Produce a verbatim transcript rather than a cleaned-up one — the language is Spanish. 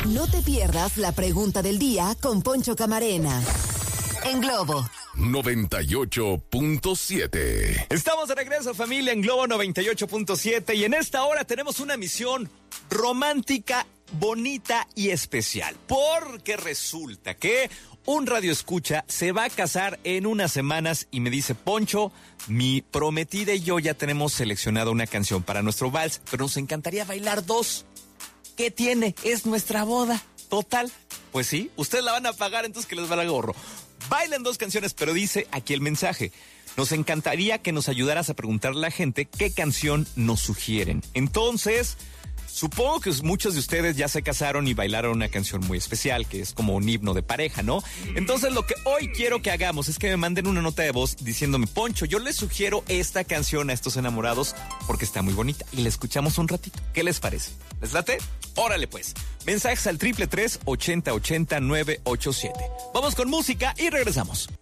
No te pierdas la pregunta del día con Poncho Camarena. En Globo noventa y ocho punto siete. Estamos de regreso, familia, en Globo noventa y ocho punto siete, y en esta hora tenemos una misión romántica, bonita y especial, porque resulta que un radioescucha se va a casar en unas semanas y me dice: Poncho, mi prometida y yo ya tenemos seleccionada una canción para nuestro vals, pero nos encantaría bailar dos. ¿Qué tiene? Es nuestra boda. Total, pues sí, ustedes la van a pagar, entonces que les va el gorro. Bailan dos canciones, pero dice aquí el mensaje: nos encantaría que nos ayudaras a preguntarle a la gente qué canción nos sugieren. Entonces, supongo que muchos de ustedes ya se casaron y bailaron una canción muy especial, que es como un himno de pareja, ¿no? Entonces, lo que hoy quiero que hagamos es que me manden una nota de voz diciéndome: Poncho, yo les sugiero esta canción a estos enamorados porque está muy bonita, y la escuchamos un ratito. ¿Qué les parece? ¿Les late? Órale pues. Mensajes al triple tres, ochenta ochenta, nueve ocho siete. Vamos con música y regresamos.